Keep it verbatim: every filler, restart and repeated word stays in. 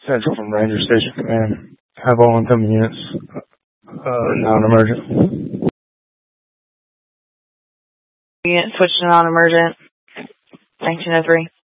Central from Ranger Station Command. Have all incoming units uh, non-emergent. Unit switched to non-emergent. nineteen oh three.